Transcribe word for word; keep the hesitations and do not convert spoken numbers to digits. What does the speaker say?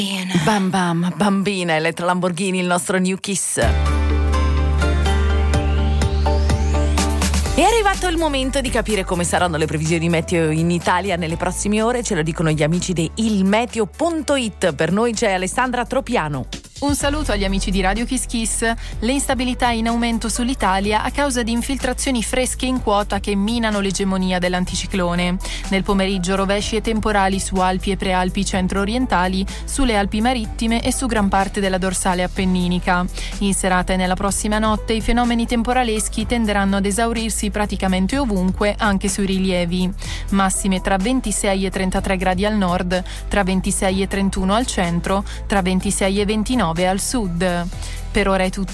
Bam bam, bambina, Elettra Lamborghini, il nostro New Kiss. È arrivato il momento di capire come saranno le previsioni meteo in Italia nelle prossime ore, ce lo dicono gli amici di il meteo punto it. Per noi c'è Alessandra Tropiano. Un saluto agli amici di Radio Kiss Kiss. Le instabilità in aumento sull'Italia a causa di infiltrazioni fresche in quota che minano l'egemonia dell'anticiclone. Nel pomeriggio rovesci e temporali su Alpi e Prealpi centro-orientali, sulle Alpi marittime e su gran parte della dorsale appenninica. In serata e nella prossima notte i fenomeni temporaleschi tenderanno ad esaurirsi praticamente ovunque, anche sui rilievi. Massime tra ventisei e trentatré gradi al nord, tra ventisei e trentuno al centro, tra ventisei e ventinove al sud. Per ora è tutto.